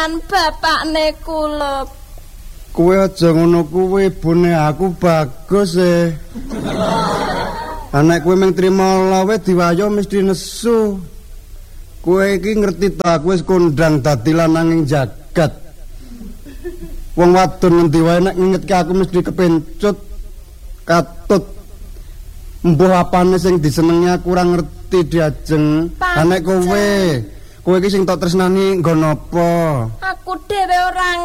bapakne kula. Kowe aja ngono kuwi, bone aku bagus e. Anak kowe mung trima lawe diwayo mesti nesu. Kowe iki ngerti ta kowe wis kondang dadi lananging jagat. Wong wadon ngendi wae nek ngingetke aku mesti kepencut. Katut. Mbuh apane sing disenengi aku ora ngerti diajeng. Anak kowe iki sing tok tresnani nggon apa? Aku dhewe ora